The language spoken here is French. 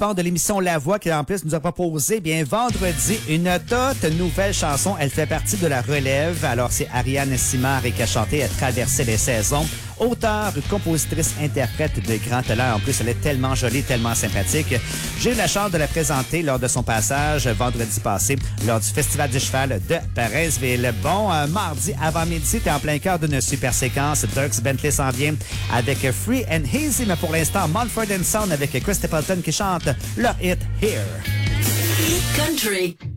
participante de l'émission La Voix qui, en plus, nous a proposé, bien, vendredi, une toute nouvelle chanson. Elle fait partie de la relève. Alors, c'est Ariane Simard qui a chanté « Traverser les saisons ». Auteure, compositrice, interprète de grand talent. En plus, elle est tellement jolie, tellement sympathique. J'ai eu la chance de la présenter lors de son passage vendredi passé lors du Festival du Cheval de Parisville. Bon, mardi avant-midi, t'es en plein cœur d'une super séquence. Dierks Bentley s'en vient avec Free and Easy, mais pour l'instant, Mumford & Sons avec Chris Stapleton qui chante leur hit Here. Country.